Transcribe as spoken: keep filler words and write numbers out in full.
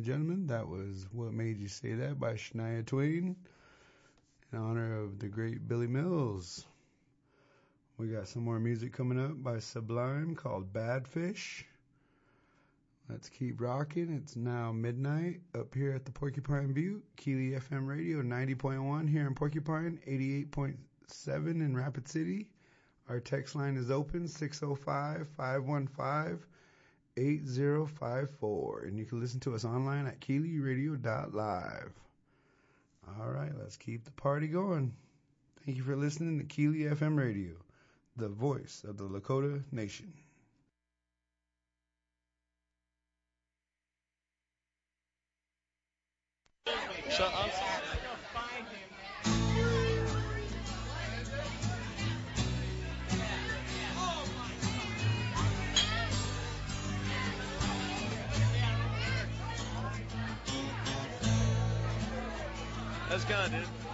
gentlemen, that was What Made You Say That by Shania Twain in honor of the great Billy Mills. We got some more music coming up by Sublime called Bad Fish. Let's keep rocking. It's now midnight up here at the Porcupine Butte, Keely F M Radio ninety point one here in Porcupine, eighty-eight point seven in Rapid City. Our text line is open, six oh five, five one five, eight oh five four. And you can listen to us online at keely radio dot live. All right, let's keep the party going. Thank you for listening to Keely F M Radio, the voice of the Lakota Nation. Shut up. That's gone, dude.